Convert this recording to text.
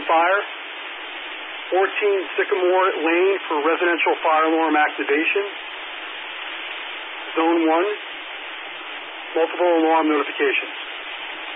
fire. 14 Sycamore Lane for residential fire alarm activation. Zone 1, multiple alarm notifications.